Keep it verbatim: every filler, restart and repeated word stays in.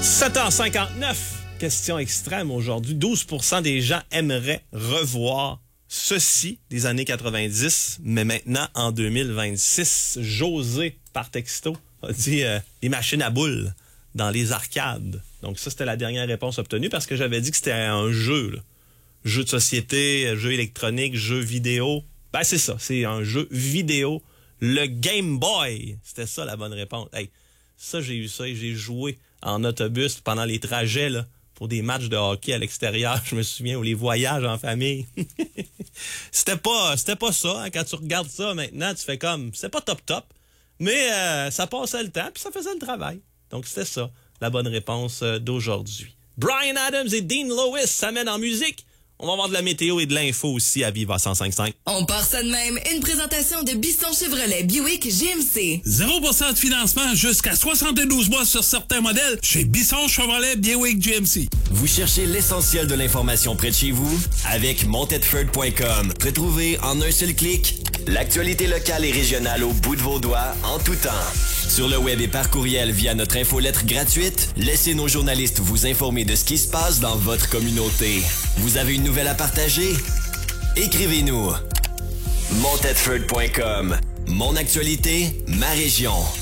sept heures cinquante-neuf, question extrême aujourd'hui. douze pour cent des gens aimeraient revoir ceci des années quatre-vingt-dix, mais maintenant en deux mille vingt-six. José, par texto, a dit euh, les machines à boules dans les arcades. Donc ça, c'était la dernière réponse obtenue parce que j'avais dit que c'était un jeu, là. Jeu de société, jeu électronique, jeu vidéo. Ben c'est ça, c'est un jeu vidéo. Le Game Boy, c'était ça la bonne réponse. Hey, ça, j'ai eu ça et j'ai joué en autobus pendant les trajets là, pour des matchs de hockey à l'extérieur, je me souviens, ou les voyages en famille. c'était pas c'était pas ça. Hein. Quand tu regardes ça maintenant, tu fais comme, c'est pas top top, mais euh, ça passait le temps puis ça faisait le travail. Donc c'était ça, la bonne réponse d'aujourd'hui. Bryan Adams et Dean Lewis s'amènent en musique. On va avoir de la météo et de l'info aussi à Viva cent cinq virgule cinq. On part ça de même. Une présentation de Bisson Chevrolet Buick G M C. zéro pour cent de financement jusqu'à soixante-douze mois sur certains modèles chez Bisson Chevrolet Buick G M C. Vous cherchez l'essentiel de l'information près de chez vous? Avec Montedford point com. Retrouvez en un seul clic l'actualité locale et régionale au bout de vos doigts en tout temps. Sur le web et par courriel via notre infolettre gratuite, laissez nos journalistes vous informer de ce qui se passe dans votre communauté. Vous avez une nouvelle à partager? Écrivez-nous. Montedford point com. Mon actualité, ma région.